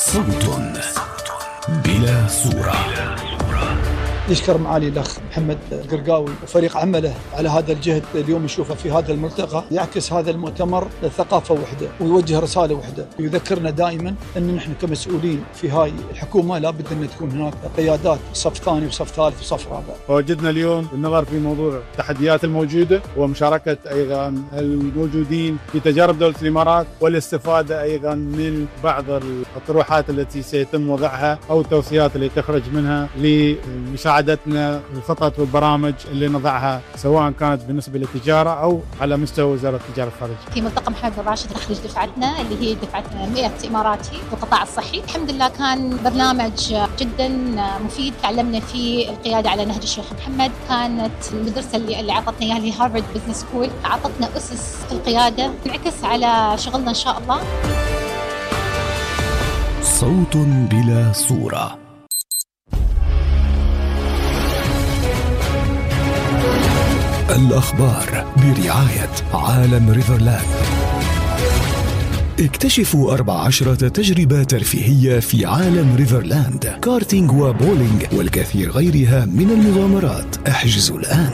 صوت بلا صورة. نشكر معالي الأخ محمد القرقاوي وفريق عمله على هذا الجهد اليوم نشوفه في هذا الملتقى. يعكس هذا المؤتمر ثقافة وحدة ويوجه رسالة وحدة، ويذكرنا دائما أن نحن كمسؤولين في هاي الحكومة لابد أن تكون هناك قيادات صف ثاني وصف ثالث وصف رابع. وجدنا اليوم النظر في موضوع التحديات الموجودة ومشاركة أيضا الموجودين في تجارب دولة الإمارات، والاستفادة أيضا من بعض الأطروحات التي سيتم وضعها أو التوصيات اللي تخرج منها لمساعدتنا الخطط والبرامج اللي نضعها، سواء كانت بالنسبة للتجارة أو على مستوى وزارة التجارة الخارجية. في ملتقى محمد بن راشد نخرج دفعتنا اللي هي دفعة 100 إماراتي في القطاع الصحي. الحمد لله كان برنامج جدا مفيد، تعلمنا فيه القيادة على نهج الشيخ محمد. كانت المدرسة اللي عطتنا إياها اللي هارفارد بزنس سكول، عطتنا أسس القيادة انعكس على شغلنا إن شاء الله. صوت بلا صورة. الأخبار برعاية عالم ريفرلاند. اكتشفوا 14 تجربة ترفيهية في عالم ريفرلاند، كارتينج وبولينج والكثير غيرها من المغامرات. احجزوا الآن.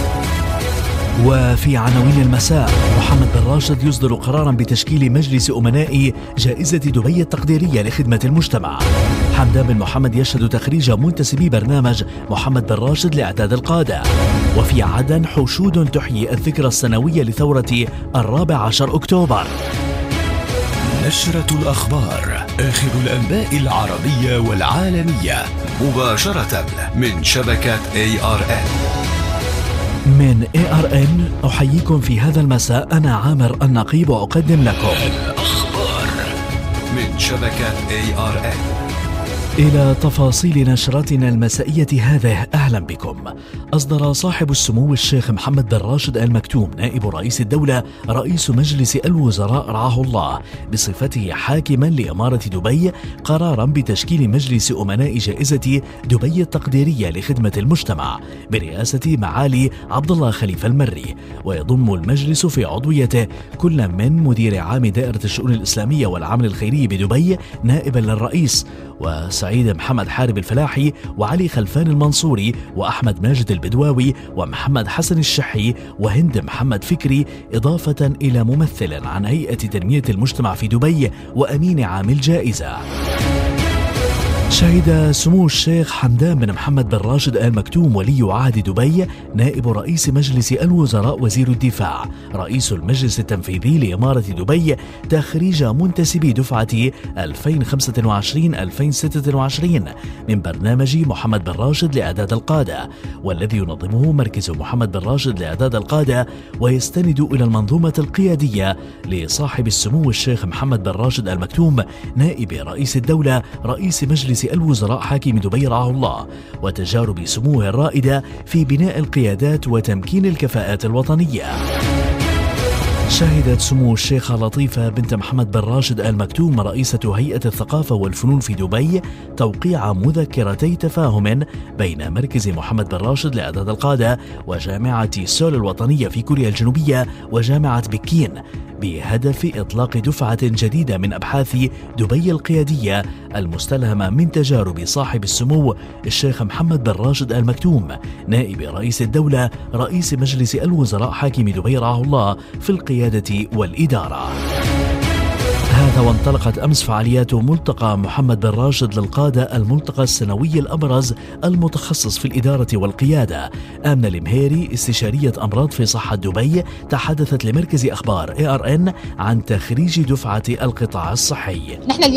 وفي عناوين المساء، محمد بن راشد يصدر قرارا بتشكيل مجلس أمناء جائزة دبي التقديرية لخدمة المجتمع. حمدان بن محمد يشهد تخريج منتسبي برنامج محمد بن راشد لإعداد القادة. وفي عدن، حشود تحيي الذكرى السنوية لثورة 14 أكتوبر. نشرة الأخبار، آخر الأنباء العربية والعالمية، مباشرة من شبكة ARN. من ARN أحييكم في هذا المساء، أنا عامر النقيب، وأقدم لكم الأخبار من شبكة ARN. إلى تفاصيل نشرتنا المسائية هذه، أهلا بكم. أصدر صاحب السمو الشيخ محمد بن راشد آل مكتوم نائب رئيس الدولة رئيس مجلس الوزراء رعاه الله بصفته حاكما لإمارة دبي قرارا بتشكيل مجلس أمناء جائزة دبي التقديرية لخدمة المجتمع برئاسة معالي عبد الله خليفة المري. ويضم المجلس في عضويته كل من مدير عام دائرة الشؤون الإسلامية والعمل الخيري بدبي نائبا للرئيس، وسعيد محمد حارب الفلاحي، وعلي خلفان المنصوري، وأحمد ماجد البدواوي، ومحمد حسن الشحي، وهند محمد فكري، إضافة إلى ممثل عن هيئة تنمية المجتمع في دبي وأمين عام الجائزة. شهد سمو الشيخ حمدان بن محمد بن راشد آل مكتوم ولي عهد دبي نائب رئيس مجلس الوزراء وزير الدفاع رئيس المجلس التنفيذي لإمارة دبي تخريج منتسبي دفعة 2025-2026 من برنامج محمد بن راشد لإعداد القادة، والذي ينظمه مركز محمد بن راشد لإعداد القادة، ويستند إلى المنظومة القيادية لصاحب السمو الشيخ محمد بن راشد آل مكتوم نائب رئيس الدولة رئيس مجلس الوزراء حاكم دبي رعاه الله، وتجارب سموه الرائدة في بناء القيادات وتمكين الكفاءات الوطنية. شهدت سمو الشيخة لطيفة بنت محمد بن راشد آل مكتوم رئيسة هيئة الثقافة والفنون في دبي توقيع مذكرتي تفاهم بين مركز محمد بن راشد لإعداد القادة وجامعة سول الوطنية في كوريا الجنوبية وجامعة بكين بهدف إطلاق دفعة جديدة من أبحاث دبي القيادية المستلهمة من تجارب صاحب السمو الشيخ محمد بن راشد آل مكتوم نائب رئيس الدولة رئيس مجلس الوزراء حاكم دبي رعاه الله في القيادة والإدارة. هذا وانطلقت أمس فعاليات ملتقى محمد بن راشد للقادة، الملتقى السنوي الأبرز المتخصص في الإدارة والقيادة. آمنة المهيري استشارية أمراض في صحة دبي تحدثت لمركز أخبار ARN عن تخريج دفعة القطاع الصحي. نحن